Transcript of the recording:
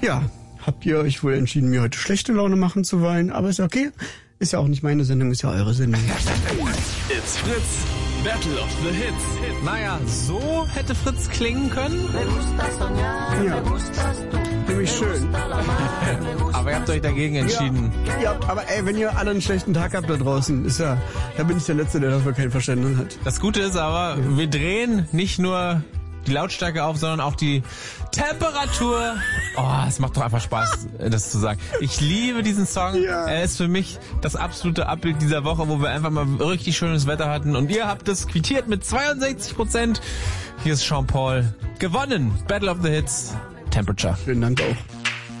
Ja, habt ihr euch wohl entschieden, mir heute schlechte Laune machen zu wollen, aber ist okay. Ist ja auch nicht meine Sendung, ist ja eure Sendung. It's Fritz, Battle of the Hits. Naja, so hätte Fritz klingen können. Ja, nämlich schön. Aber ihr habt euch dagegen entschieden. Ja, aber ey, wenn ihr alle einen schlechten Tag habt da draußen, ist ja, da bin ich der Letzte, der dafür kein Verständnis hat. Das Gute ist aber, wir drehen nicht nur die Lautstärke auf, sondern auch die Temperatur. Oh, es macht doch einfach Spaß, das zu sagen. Ich liebe diesen Song. Ja. Er ist für mich das absolute Abbild dieser Woche, wo wir einfach mal richtig schönes Wetter hatten. Und ihr habt es quittiert mit 62%. Hier ist Sean Paul. Gewonnen. Battle of the Hits. Temperature. Vielen Dank auch.